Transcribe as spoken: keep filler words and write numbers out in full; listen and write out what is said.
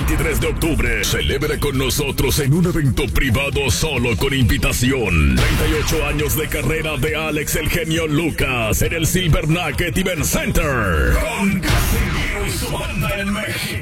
veintitrés de octubre. Celebre con nosotros en un evento privado solo con invitación. treinta y ocho años de carrera de Alex el Genio Lucas en el Silver Nugget Event Center. Con Casimiro y su banda en México.